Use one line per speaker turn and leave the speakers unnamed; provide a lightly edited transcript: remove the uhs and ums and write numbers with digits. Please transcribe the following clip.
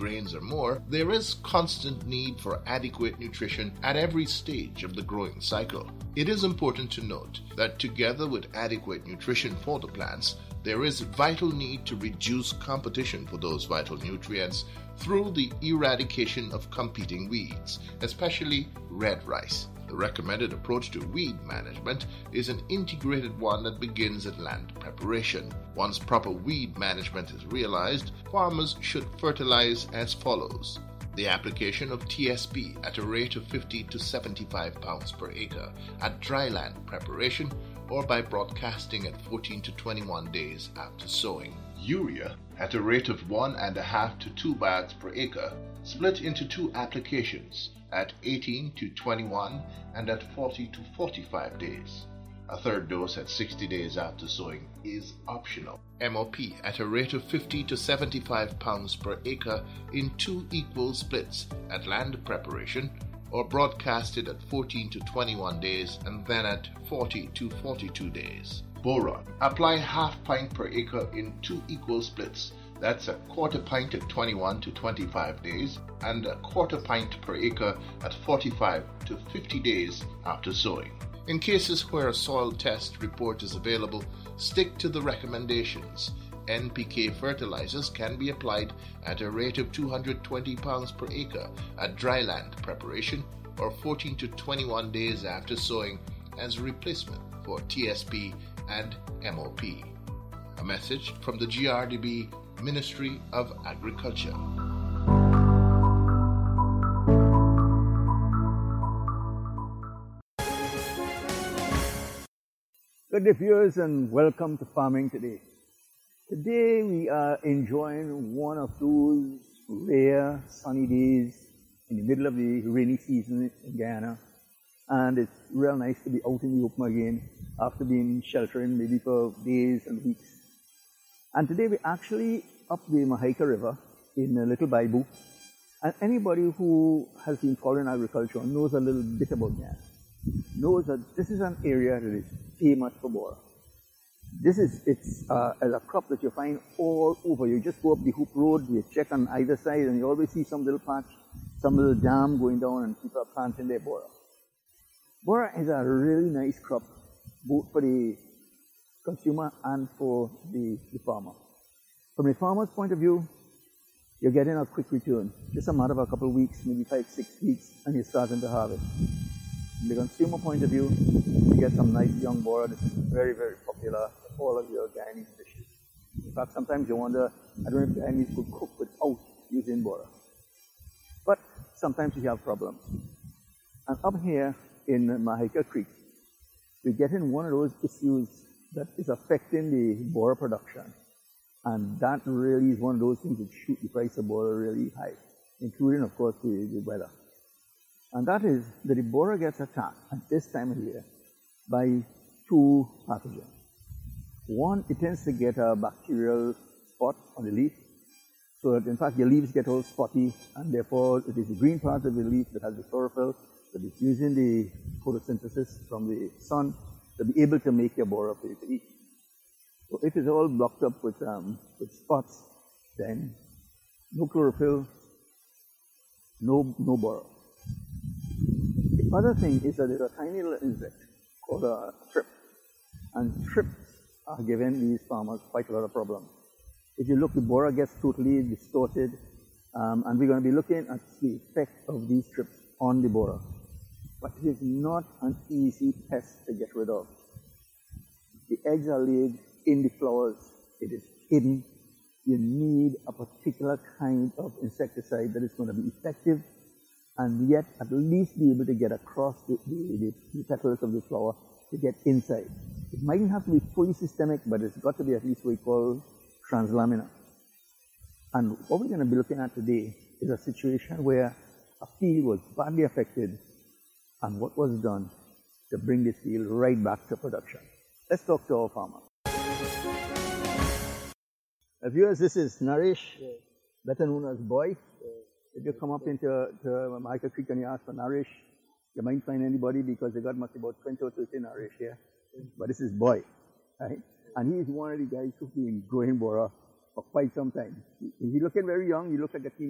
grains or more, there is constant need for adequate nutrition at every stage of the growing cycle. It is important to note that together with adequate nutrition for the plants, there is vital need to reduce competition for those vital nutrients through the eradication of competing weeds, especially red rice. The recommended approach to weed management is an integrated one that begins at land preparation. Once proper weed management is realized, farmers should fertilize as follows. The application of TSP at a rate of 50 to 75 pounds per acre at dry land preparation or by broadcasting at 14 to 21 days after sowing. Urea at a rate of 1.5 to 2 bags per acre, split into 2 applications at 18 to 21 and at 40 to 45 days. A third dose at 60 days after sowing is optional. MOP at a rate of 50 to 75 pounds per acre in 2 equal splits at land preparation or broadcasted at 14 to 21 days and then at 40 to 42 days. Boron. Apply half pint per acre in 2 equal splits. That's a quarter pint at 21 to 25 days and a quarter pint per acre at 45 to 50 days after sowing. In cases where a soil test report is available, stick to the recommendations. NPK fertilizers can be applied at a rate of 220 pounds per acre at dry land preparation or 14 to 21 days after sowing as replacement for TSP and MOP. A message from the GRDB Ministry of Agriculture.
Good day, viewers, and welcome to Farming Today. Today we are enjoying one of those rare sunny days in the middle of the rainy season in Guyana, and it's real nice to be out in the open again after being sheltering maybe for days and weeks. And today we're actually up the Mahaica River in Little Baibu, and anybody who has been following agriculture knows a little bit about Guyana. Knows that this is an area that is famous for bora. It's a crop that you find all over. You just go up the Hoop Road, you check on either side, and you always see some little patch, some little dam going down, and people are planting their bora. Bora is a really nice crop, both for the consumer and for the farmer. From the farmer's point of view, you're getting a quick return. Just a matter of a couple of weeks, maybe 5-6 weeks, and you're starting to harvest. From the consumer point of view, you get some nice young bora. This is very, very popular for all of your Guyanese dishes. In fact, sometimes you wonder, I don't know if Guyanese could cook without using bora. But sometimes you have problems. And up here in Mahaica Creek, we're getting one of those issues that is affecting the bora production. And that really is one of those things that shoot the price of bora really high, including, of course, the weather. And that is that the bora gets attacked at this time of year by 2 pathogens. One, it tends to get a bacterial spot on the leaf, so that in fact your leaves get all spotty, and therefore it is the green part of the leaf that has the chlorophyll that is using the photosynthesis from the sun to be able to make your bora for you to eat. So if it's all blocked up with spots, then no chlorophyll, no bora. The other thing is that there's a tiny little insect called a thrip, and thrips are giving these farmers quite a lot of problems. If you look, the bora gets totally distorted, and we're going to be looking at the effect of these thrips on the bora. But it is not an easy pest to get rid of. The eggs are laid in the flowers. It is hidden. You need a particular kind of insecticide that is going to be effective and yet at least be able to get across the petals of the flower to get inside. It mightn't have to be fully systemic, but it's got to be at least what we call translaminar. And what we're going to be looking at today is a situation where a field was badly affected and what was done to bring this field right back to production. Let's talk to our farmer. Viewers, this is Naresh, better known as Boy. If you come up into Mahaica Creek and you ask for Naresh, you might find anybody because they got much about 20 or 30 Naresh here. But this is Boy, right? And he's one of the guys who's been growing bora for quite some time. He's looking very young. He looks like a teenager.